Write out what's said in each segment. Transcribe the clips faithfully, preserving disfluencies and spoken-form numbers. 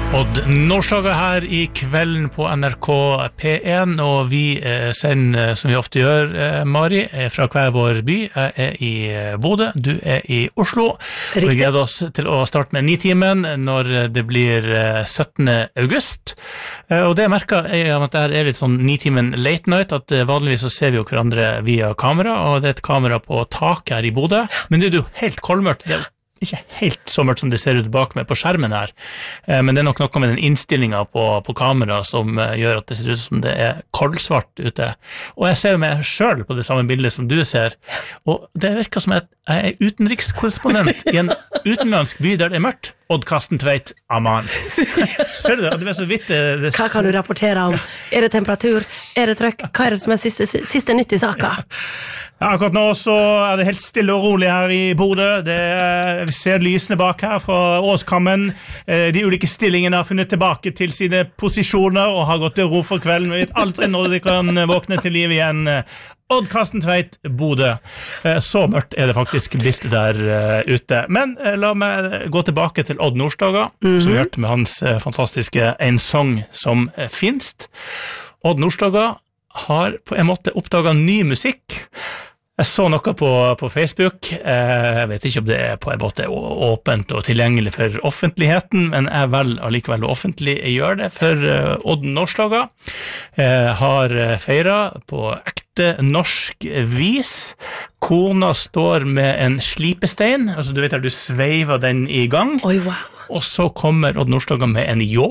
Odd Nordstoga her I kvelden på N R K P1, og vi eh, sender, som vi ofte gjør, eh, Mari, er fra hver vår by. Jeg er I Bodø, du er I Oslo. Riktig. Vi gleder oss til å starte med Nitimen når det blir eh, syttende august. Eh, og det jeg merker er at det her er litt sånn Nitimen late night, at eh, vanligvis så ser vi jo hverandre via kamera, og det er et kamera på taket her I Bodø. Men det er jo helt kolmørkt, det er jo ikke helt så mørkt som det ser ut bak meg på skjermen her, eh, men det er nok noe med den innstillingen på, på kamera som eh, gjør at det ser ut som det er koldsvart ute. Og jeg ser meg selv på det samme bildet som du ser, og det virker som at jeg er utenrikskorrespondent I en utenlandsk by der det er mørkt. Odd Karsten Tveit, aman. Ser du det? Det er så vidt det, det... Hva kan du rapportere om? Er det temperatur? Er det trøkk? Hva er det som er siste, siste nytt I saka? Ja, akkurat nå så er det helt stille og rolig her I Bodø. Det er, vi ser lysene bak her fra Åskammen. De ulike stillingene har funnet tilbake til sine posisjoner og har gått til ro for kvelden. Vi vet aldri når de kan våkne til liv igjen. Odd Karsten Tveit, Bodø. Så mørkt er det faktisk blitt der ute. Men la meg gå tilbake til Odd Nordstoga, mm-hmm. som vi hørte med hans fantastiske En sang som finst. Odd Nordstoga har på en måte oppdaget ny musikk. Jeg så noe på, på Facebook. Jeg vet ikke om det er på en måte åpent og tilgjengelig for offentligheten, men jeg vel allikevel offentlig gjør det, for Odd Nordstoga har feiret på ekte norsk vis. Kona står med en slipestein, altså du vet at du sveiver den I gang, Oi, wow. Og så kommer Odd Nordstoga med en jå.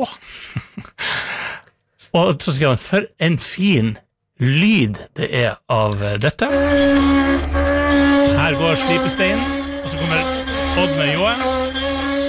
Og så skriver han, for en fin lyd det er av dette. Her går slipesteinen, og så kommer Odd med jåen.